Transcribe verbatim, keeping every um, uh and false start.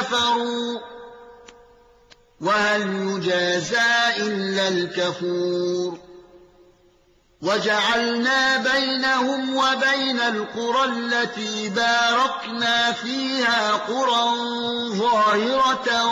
كفروا وهل يجازى إلا الكفور وجعلنا بينهم وبين القرى التي باركنا فيها قرى ظاهرة